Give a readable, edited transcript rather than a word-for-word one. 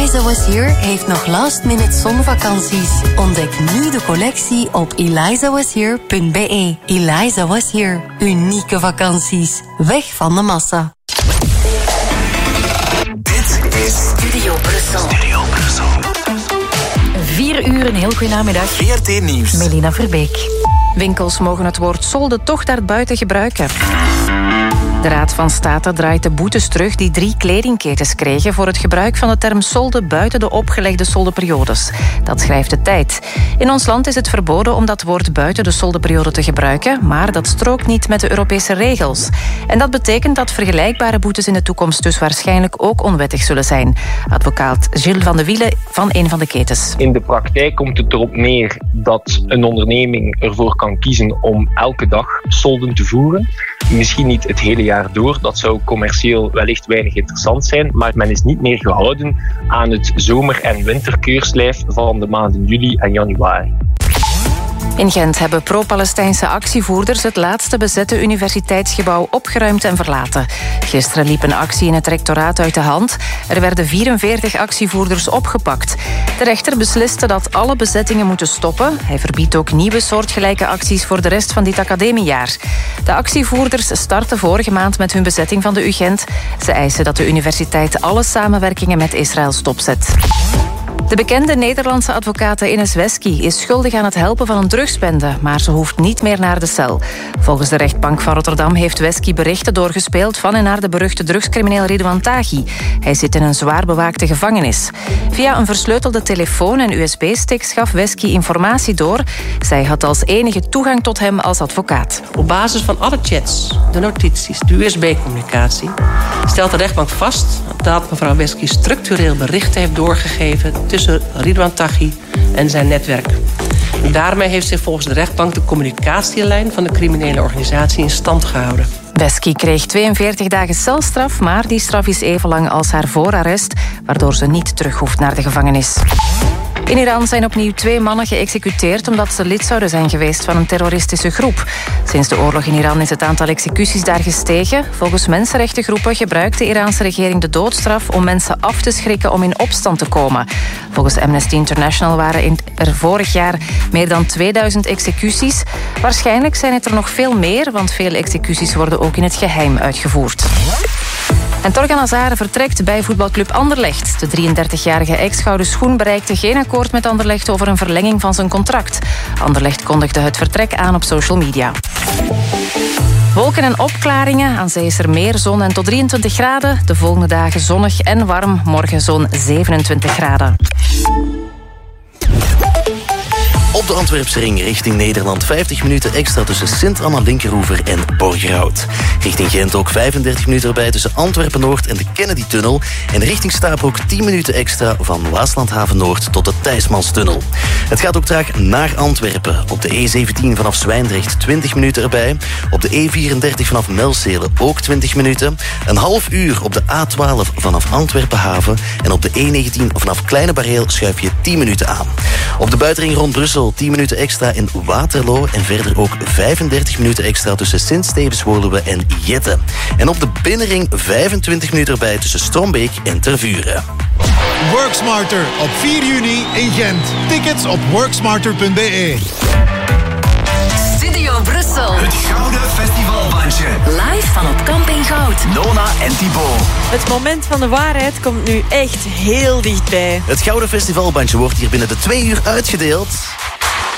Eliza Was Here heeft nog last-minute zonvakanties. Ontdek nu de collectie op elizawashere.be. Eliza Was Here. Unieke vakanties. Weg van de massa. Dit is Studio Brussel. 4 uur, een heel goede namiddag. VRT Nieuws. Melina Verbeek. Winkels mogen het woord solde toch daarbuiten gebruiken. De Raad van State draait de boetes terug die 3 kledingketens kregen voor het gebruik van de term solde buiten de opgelegde soldeperiodes. Dat schrijft De Tijd. In ons land is het verboden om dat woord buiten de soldeperiode te gebruiken, maar dat strookt niet met de Europese regels. En dat betekent dat vergelijkbare boetes in de toekomst dus waarschijnlijk ook onwettig zullen zijn. Advocaat Gilles van de Wielen van een van de ketens. In de praktijk komt het erop neer dat een onderneming ervoor kan kiezen om elke dag solden te voeren. Misschien niet het hele jaar door, dat zou commercieel wellicht weinig interessant zijn, maar men is niet meer gehouden aan het zomer- en winterkeurslijf van de maanden juli en januari. In Gent hebben pro-Palestijnse actievoerders het laatste bezette universiteitsgebouw opgeruimd en verlaten. Gisteren liep een actie in het rectoraat uit de hand. Er werden 44 actievoerders opgepakt. De rechter besliste dat alle bezettingen moeten stoppen. Hij verbiedt ook nieuwe soortgelijke acties voor de rest van dit academiejaar. De actievoerders startten vorige maand met hun bezetting van de UGent. Ze eisen dat de universiteit alle samenwerkingen met Israël stopzet. De bekende Nederlandse advocate Ines Wesky is schuldig aan het helpen van een drugsbende, maar ze hoeft niet meer naar de cel. Volgens de rechtbank van Rotterdam heeft Wesky berichten doorgespeeld van en naar de beruchte drugscrimineel Ridwan Taghi. Hij zit in een zwaar bewaakte gevangenis. Via een versleutelde telefoon en USB-sticks gaf Wesky informatie door. Zij had als enige toegang tot hem als advocaat. Op basis van alle chats, de notities, de USB-communicatie stelt de rechtbank vast dat mevrouw Wesky structureel berichten heeft doorgegeven tussen Ridwan Taghi en zijn netwerk. En daarmee heeft zich volgens de rechtbank de communicatielijn van de criminele organisatie in stand gehouden. Wesky kreeg 42 dagen celstraf, maar die straf is even lang als haar voorarrest, waardoor ze niet terug hoeft naar de gevangenis. In Iran zijn opnieuw 2 mannen geëxecuteerd omdat ze lid zouden zijn geweest van een terroristische groep. Sinds de oorlog in Iran is het aantal executies daar gestegen. Volgens mensenrechtengroepen gebruikt de Iraanse regering de doodstraf om mensen af te schrikken om in opstand te komen. Volgens Amnesty International waren er vorig jaar meer dan 2000 executies. Waarschijnlijk zijn het er nog veel meer, want veel executies worden ook in het geheim uitgevoerd. En Torgan Hazard vertrekt bij voetbalclub Anderlecht. De 33-jarige ex-gouden schoen bereikte geen akkoord met Anderlecht over een verlenging van zijn contract. Anderlecht kondigde het vertrek aan op social media. Wolken en opklaringen. Aan zee is er meer zon en tot 23 graden. De volgende dagen zonnig en warm. Morgen zo'n 27 graden. Op de Antwerpse ring richting Nederland 50 minuten extra tussen Sint-Anna-Linkeroever en Borgerhout. Richting Gent ook 35 minuten erbij tussen Antwerpen-Noord en de Kennedy-tunnel. En richting Stabroek 10 minuten extra van Waaslandhaven-Noord tot de Thijsmanstunnel. Het gaat ook traag naar Antwerpen. Op de E17 vanaf Zwijndrecht 20 minuten erbij. Op de E34 vanaf Melzele ook 20 minuten. Een half uur op de A12 vanaf Antwerpen-Haven. En op de E19 vanaf Kleine Bareel schuif je 10 minuten aan. Op de buitenring rond Brussel 10 minuten extra in Waterloo en verder ook 35 minuten extra tussen Sint-Stevens-Woluwe en Jette. En op de binnenring 25 minuten erbij tussen Strombeek en Tervuren. Worksmarter op 4 juni in Gent. Tickets op worksmarter.be. Studio Brussel. Het Gouden Festivalbandje. Live van op Camping Goud. Nona en Thibaut. Het moment van de waarheid komt nu echt heel dichtbij. Het Gouden Festivalbandje wordt hier binnen de 2 uur uitgedeeld.